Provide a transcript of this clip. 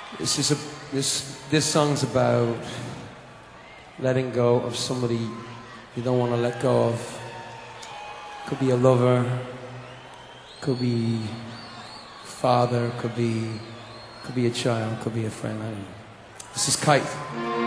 This song's about letting go of somebody you don't want to let go of. Could be a lover, could be father, could be a child, could be a friend. I don't know. This is Kite.